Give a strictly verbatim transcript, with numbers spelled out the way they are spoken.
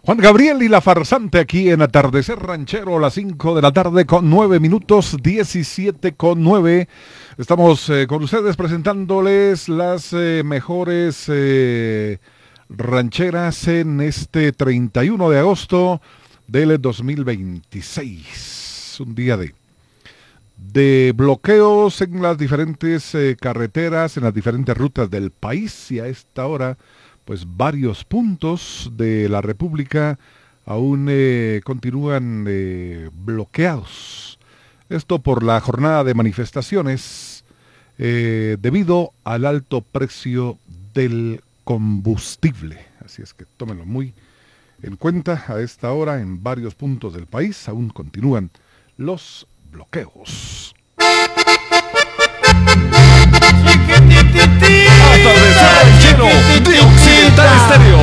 Juan Gabriel y la farsante aquí en Atardecer Ranchero a las cinco de la tarde con nueve minutos, diecisiete con nueve. Estamos eh, con ustedes presentándoles las eh, mejores eh, rancheras en este treinta y uno de agosto del dos mil veintiséis. Un día de, de bloqueos en las diferentes eh, carreteras, en las diferentes rutas del país, y a esta hora pues varios puntos de la República aún eh, continúan eh, bloqueados. Esto por la jornada de manifestaciones eh, debido al alto precio del combustible. Así es que tómenlo muy en cuenta. A esta hora en varios puntos del país aún continúan los bloqueos. Atardecer Ranchero de Occidental Estéreo.